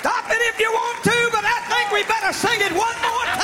Stop it if you want to, but I think we better sing it one more time.